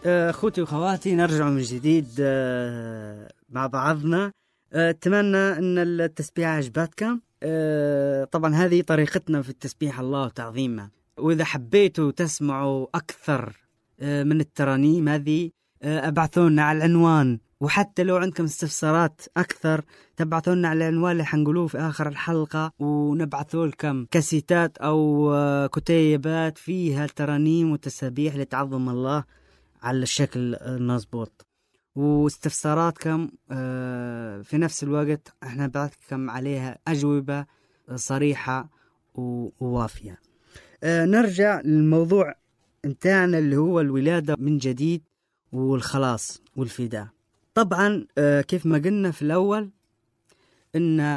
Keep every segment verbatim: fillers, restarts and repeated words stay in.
أخوتي وخواتي، نرجع من جديد مع بعضنا. أتمنى أن التسبيح عجبتكم. طبعا هذه طريقتنا في التسبيح الله وتعظيمه، وإذا حبيتوا تسمعوا أكثر من الترانيم هذه أبعثونا على العنوان، وحتى لو عندكم استفسارات أكثر تبعثونا على العنوان اللي حنقولوه في آخر الحلقة، ونبعثوا لكم كاسيتات أو كتيبات فيها ترانيم وتسابيح لتعظم الله على الشكل المضبوط. واستفساراتكم في نفس الوقت احنا بعثكم عليها أجوبة صريحة ووافية. نرجع للموضوع انتاعنا اللي هو الولادة من جديد والخلاص والفداء. طبعا كيف ما قلنا في الأول إن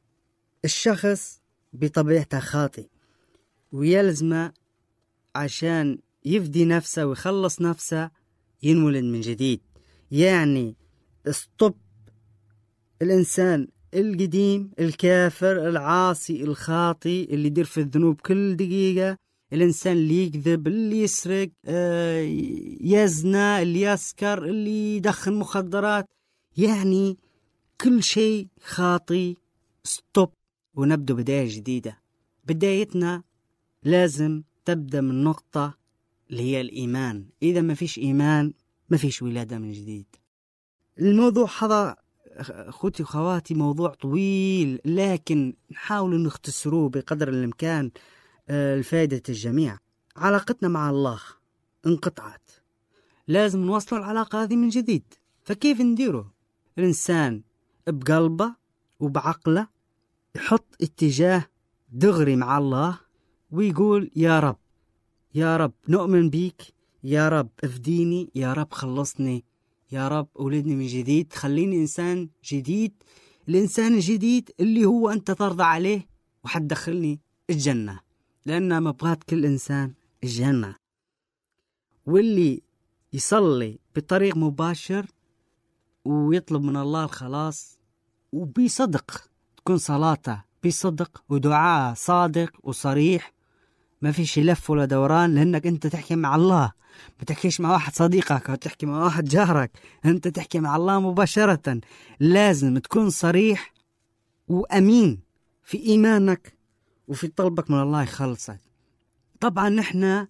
الشخص بطبيعته خاطئ، ويلزم عشان يفدي نفسه ويخلص نفسه ينولد من جديد. يعني استوب الإنسان القديم الكافر العاصي الخاطئ اللي يدير في الذنوب كل دقيقة، الإنسان اللي يكذب، اللي يسرق، آه يزنى، اللي يسكر، اللي يدخن مخدرات، يعني كل شيء خاطئ. ستوب، ونبدأ بداية جديدة. بدايتنا لازم تبدأ من نقطة اللي هي الإيمان. إذا ما فيش إيمان ما فيش ولادة من جديد. الموضوع هذا أخوتي وخواتي موضوع طويل، لكن نحاول نختصروه بقدر الإمكان الفائدة الجميع. علاقتنا مع الله انقطعت، لازم نوصل العلاقة هذه من جديد. فكيف نديره؟ الإنسان بقلبه وبعقله يحط اتجاه دغري مع الله ويقول يا رب، يا رب نؤمن بيك، يا رب افديني، يا رب خلصني، يا رب أولدني من جديد، خليني إنسان جديد، الإنسان الجديد اللي هو أنت ترضى عليه وحتدخلني الجنة، لأن مبغات كل إنسان الجنة. واللي يصلي بطريق مباشر ويطلب من الله الخلاص وبصدق، تكون صلاته بصدق ودعاء صادق وصريح، ما فيش لف ولا دوران، لأنك أنت تحكي مع الله، ما تحكيش مع واحد صديقك أو تحكي مع واحد جارك، أنت تحكي مع الله مباشرة. لازم تكون صريح وأمين في إيمانك وفي طلبك من الله يخلصك. طبعا نحن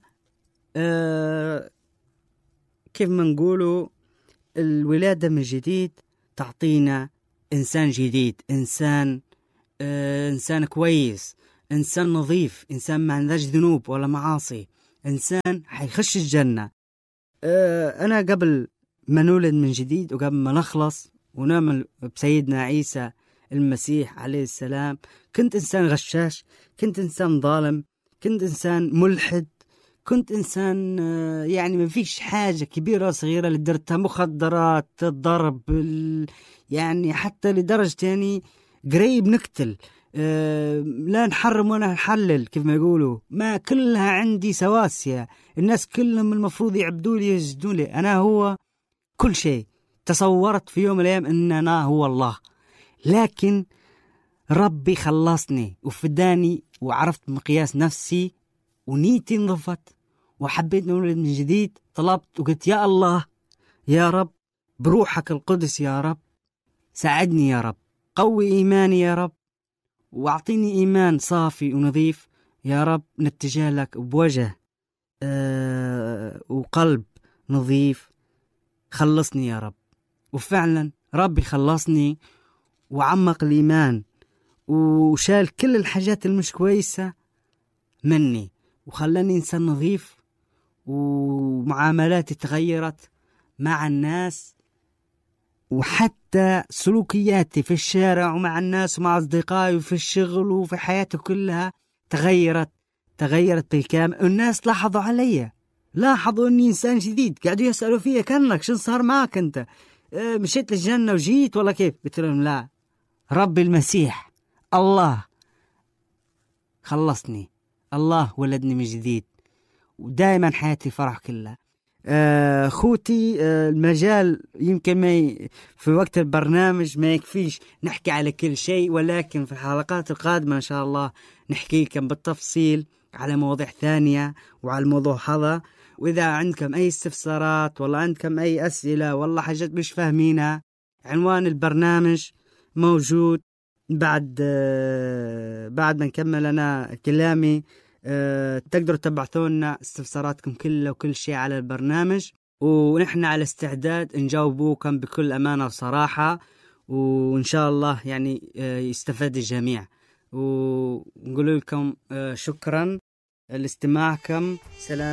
آه كيف ما نقولوا الولادة من جديد تعطينا إنسان جديد، إنسان آه إنسان كويس، إنسان نظيف، إنسان ما عندهش ذنوب ولا معاصي، إنسان حيخش الجنة. آه أنا قبل ما نولد من جديد وقبل ما نخلص ونعمل بسيدنا عيسى المسيح عليه السلام، كنت إنسان غشاش، كنت إنسان ظالم، كنت إنسان ملحد، كنت إنسان يعني ما فيش حاجة كبيرة صغيرة اللي درتها، مخدرات، الضرب، يعني حتى لدرجة يعني قريب نقتل، أه لا نحرم ولا نحلل كيف ما يقولوا، ما كلها عندي سواسية، الناس كلهم المفروض يعبدوا لي يسجدوا لي، أنا هو كل شيء. تصورت في يوم من الأيام أن أنا هو الله، لكن ربي خلصني وفداني وعرفت مقياس نفسي ونيتي نضفت وحبيت نولد من جديد. طلبت وقلت يا الله، يا رب بروحك القدس، يا رب ساعدني، يا رب قوي إيماني، يا رب واعطيني إيمان صافي ونظيف، يا رب نتجه لك بوجه أه وقلب نظيف، خلصني يا رب. وفعلا ربي خلصني وعمق الإيمان وشال كل الحاجات المش كويسة مني وخلاني إنسان نظيف، ومعاملاتي تغيرت مع الناس، وحتى سلوكياتي في الشارع ومع الناس ومع أصدقائي وفي الشغل وفي حياتي كلها تغيرت تغيرت بالكامل. الناس لاحظوا علي، لاحظوا أني إنسان جديد، قاعدوا يسألوا فيا كأنك شن صار معك أنت، اه مشيت للجنة وجيت ولا كيف؟ قلت لهم لا، ربي المسيح الله خلصني، الله ولدني من جديد، ودائما حياتي فرح كلها. آه خوتي، آه المجال يمكن ما ي... في وقت البرنامج ما يكفيش نحكي على كل شيء، ولكن في الحلقات القادمة إن شاء الله نحكي لكم بالتفصيل على مواضيع ثانية وعلى الموضوع هذا. وإذا عندكم أي استفسارات والله عندكم أي أسئلة والله حاجات مش فاهمينها، عنوان البرنامج موجود بعد بعد ما نكمل أنا كلامي. تقدروا تبعثونا استفساراتكم كلها وكل شيء على البرنامج، ونحن على استعداد نجاوبوكم بكل أمانة وصراحة، وإن شاء الله يعني يستفاد الجميع. ونقول لكم شكرا لاستماعكم. سلام.